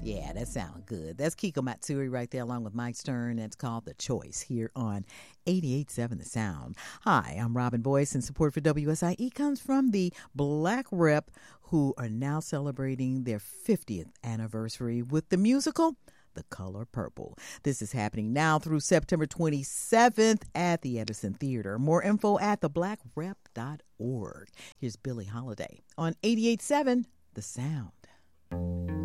Yeah, that sounds good. That's Kiko Matsui right there along with Mike Stern. It's called The Choice here on 88.7 The Sound. Hi, I'm Robin Boyce, and support for WSIE comes from the Black Rep, who are now celebrating their 50th anniversary with the musical The Color Purple. This is happening now through September 27th at the Edison Theater. More info at theblackrep.org. Here's Billie Holiday on 88.7 The Sound.